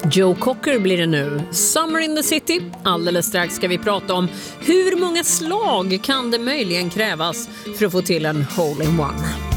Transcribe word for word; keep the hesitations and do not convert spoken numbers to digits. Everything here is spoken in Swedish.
Joe Cocker blir det nu. Summer in the City. Alldeles strax ska vi prata om hur många slag kan det möjligen krävas för att få till en hole in one.